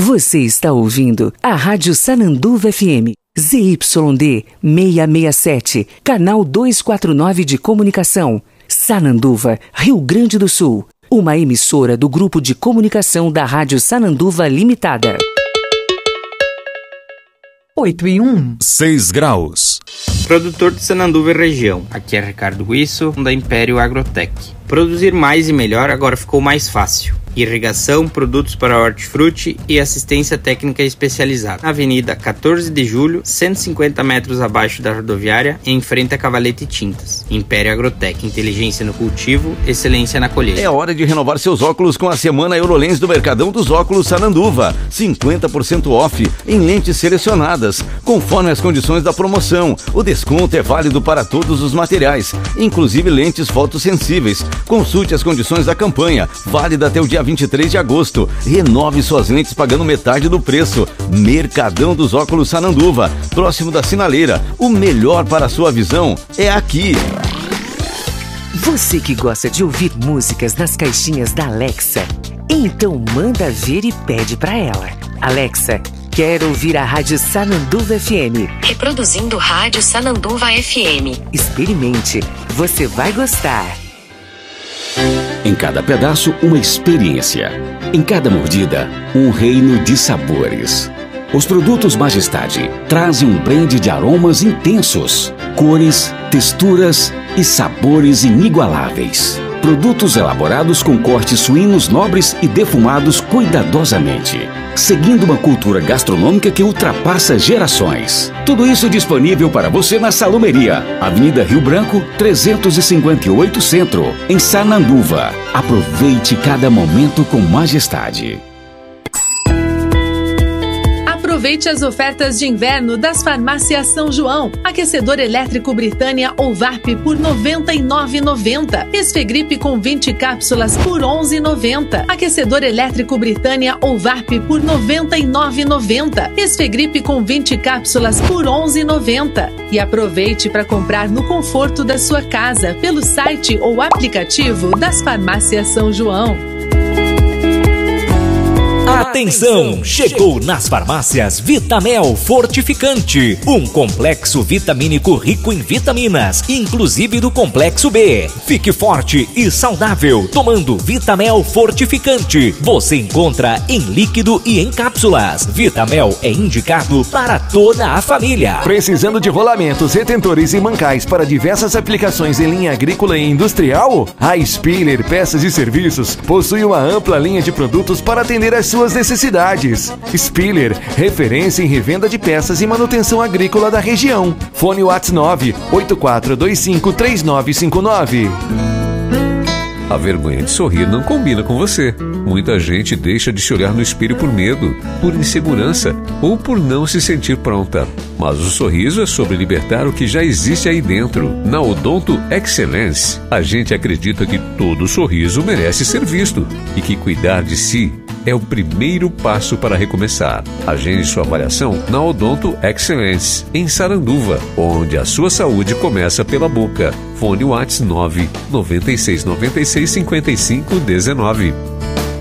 Você está ouvindo a Rádio Sananduva FM, ZYD 667, canal 249 de comunicação, Sananduva, Rio Grande do Sul. Uma emissora do Grupo de Comunicação da Rádio Sananduva Limitada. 8:01. 6 graus. Produtor de Sananduva e região. Aqui é Ricardo Guisso, da Império Agrotech. Produzir mais e melhor agora ficou mais fácil. Irrigação, produtos para hortifruti e assistência técnica especializada. Na Avenida 14 de Julho, 150 metros abaixo da rodoviária, em frente a Cavalete Tintas. Império Agrotech, inteligência no cultivo, excelência na colheita. É hora de renovar seus óculos com a Semana Eurolens do Mercadão dos Óculos Sananduva. 50% off em lentes selecionadas, conforme as condições da promoção. O desconto é válido para todos os materiais, inclusive lentes fotossensíveis. Consulte as condições da campanha, válida até o dia 23 de agosto. Renove suas lentes pagando metade do preço. Mercadão dos Óculos Sananduva, próximo da sinaleira. O melhor para a sua visão é aqui. Você que gosta de ouvir músicas nas caixinhas da Alexa, então manda ver e pede pra ela. Alexa, quero ouvir a Rádio Sananduva FM. Reproduzindo Rádio Sananduva FM. Experimente, você vai gostar. Em cada pedaço, uma experiência. Em cada mordida, um reino de sabores. Os produtos Majestade trazem um blend de aromas intensos, cores, texturas e sabores inigualáveis. Produtos elaborados com cortes suínos nobres e defumados cuidadosamente, seguindo uma cultura gastronômica que ultrapassa gerações. Tudo isso disponível para você na Salumeria, Avenida Rio Branco, 358 Centro, em Sananduva. Aproveite cada momento com majestade. Aproveite as ofertas de inverno das farmácias São João. Aquecedor elétrico Britânia ou VARP por R$ 99,90. Esfegripe com 20 cápsulas por R$ 11,90. Aquecedor elétrico Britânia ou VARP por R$ 99,90. Esfegripe com 20 cápsulas por R$ 11,90. E aproveite para comprar no conforto da sua casa pelo site ou aplicativo das farmácias São João. Atenção! Chegou nas farmácias Vitamel Fortificante, um complexo vitamínico rico em vitaminas, inclusive do complexo B. Fique forte e saudável tomando Vitamel Fortificante. Você encontra em líquido e em cápsulas. Vitamel é indicado para toda a família. Precisando de rolamentos, retentores e mancais para diversas aplicações em linha agrícola e industrial? A Spiller Peças e Serviços possui uma ampla linha de produtos para atender às suas necessidades. Spiller, referência em revenda de peças e manutenção agrícola da região. Fone WhatsApp 984253959. A vergonha de sorrir não combina com você. Muita gente deixa de se olhar no espelho por medo, por insegurança ou por não se sentir pronta. Mas o sorriso é sobre libertar o que já existe aí dentro. Na Odonto Excellence, a gente acredita que todo sorriso merece ser visto e que cuidar de si é o primeiro passo para recomeçar. Agende sua avaliação na Odonto Excellence, em Saranduva, onde a sua saúde começa pela boca. Fone WhatsApp 9 96 96 55 19.